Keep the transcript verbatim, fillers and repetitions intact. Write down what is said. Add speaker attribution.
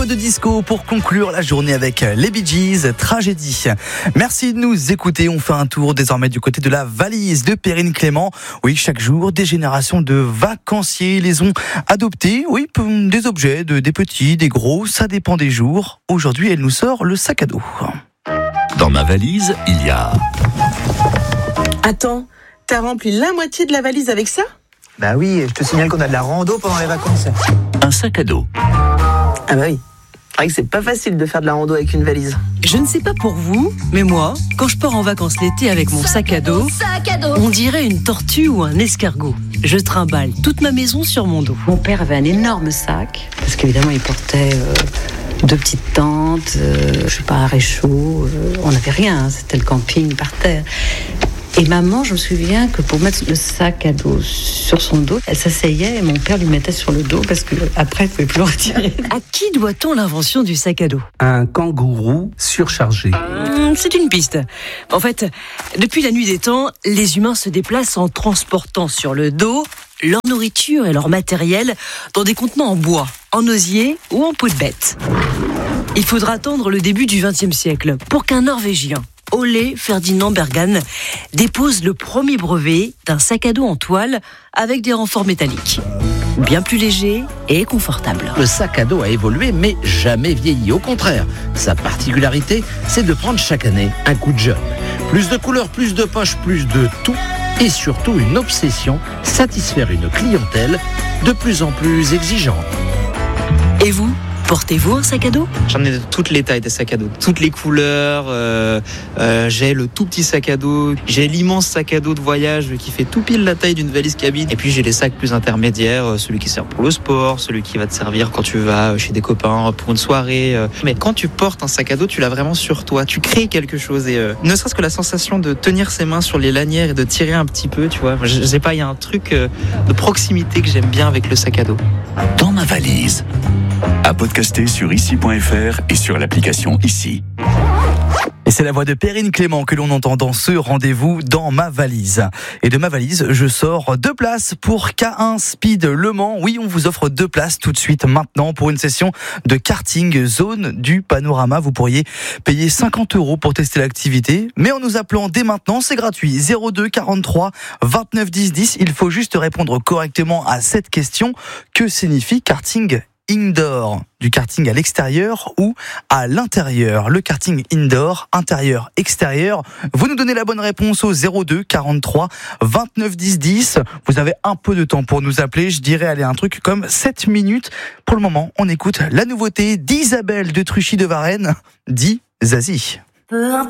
Speaker 1: peu de disco pour conclure la journée avec les Bee Gees, Tragédie. Merci de nous écouter. On fait un tour désormais du côté de la valise de Perrine Clément. Oui, chaque jour, des générations de vacanciers les ont adoptés. Oui, des objets, de, des petits, des gros, ça dépend des jours. Aujourd'hui, elle nous sort le sac à dos.
Speaker 2: Dans ma valise, il y a...
Speaker 3: Attends, t'as rempli la moitié de la valise avec ça ?
Speaker 4: Bah oui, je te signale qu'on a de la rando pendant les vacances.
Speaker 2: Un sac à dos.
Speaker 3: Ah bah oui, c'est vrai que c'est pas facile de faire de la rando avec une valise.
Speaker 5: Je ne sais pas pour vous, mais moi, quand je pars en vacances l'été avec mon sac à dos, on dirait une tortue ou un escargot. Je trimballe toute ma maison sur mon dos.
Speaker 6: Mon père avait un énorme sac, parce qu'évidemment il portait euh, deux petites tentes, euh, je sais pas, un réchaud, euh, on n'avait rien, hein, c'était le camping par terre. Et maman, je me souviens que pour mettre le sac à dos sur son dos, elle s'asseyait et mon père lui mettait sur le dos parce qu'après, il ne pouvait plus le retirer.
Speaker 5: À qui doit-on l'invention du sac à dos ?
Speaker 7: Un kangourou surchargé.
Speaker 5: Mmh, c'est une piste. En fait, depuis la nuit des temps, les humains se déplacent en transportant sur le dos leur nourriture et leur matériel dans des contenants en bois, en osier ou en peau de bête. Il faudra attendre le début du vingtième siècle pour qu'un Norvégien, Ole Ferdinand Bergan, dépose le premier brevet d'un sac à dos en toile avec des renforts métalliques. Bien plus léger et confortable.
Speaker 8: Le sac à dos a évolué mais jamais vieilli. Au contraire, sa particularité, c'est de prendre chaque année un coup de jeune. Plus de couleurs, plus de poches, plus de tout et surtout une obsession, satisfaire une clientèle de plus en plus exigeante.
Speaker 5: Et vous ? Portez-vous un sac à dos ?
Speaker 9: J'en ai de toutes les tailles des sacs à dos, toutes les couleurs. Euh, euh, j'ai le tout petit sac à dos, j'ai l'immense sac à dos de voyage qui fait tout pile la taille d'une valise cabine. Et puis j'ai les sacs plus intermédiaires, celui qui sert pour le sport, celui qui va te servir quand tu vas chez des copains pour une soirée. Mais quand tu portes un sac à dos, tu l'as vraiment sur toi. Tu crées quelque chose et euh, ne serait-ce que la sensation de tenir ses mains sur les lanières et de tirer un petit peu, tu vois. Je sais pas, il y a un truc euh, de proximité que j'aime bien avec le sac à dos.
Speaker 2: Dans ma valise. À podcaster sur ici point f r et sur l'application Ici.
Speaker 1: Et c'est la voix de Perrine Clément que l'on entend dans ce rendez-vous dans ma valise. Et de ma valise, je sors deux places pour K un Speed Le Mans. Oui, on vous offre deux places tout de suite maintenant pour une session de karting zone du Panorama. Vous pourriez payer cinquante euros pour tester l'activité. Mais en nous appelant dès maintenant, c'est gratuit. zéro deux quarante-trois vingt-neuf dix dix. Il faut juste répondre correctement à cette question. Que signifie karting indoor, du karting à l'extérieur ou à l'intérieur? Le karting indoor, intérieur, extérieur. Vous nous donnez la bonne réponse au zéro deux quarante-trois vingt-neuf dix dix. Vous avez un peu de temps pour nous appeler. Je dirais, allez, un truc comme sept minutes. Pour le moment, on écoute la nouveauté d'Isabelle de Truchy de Varennes, dit Zazie.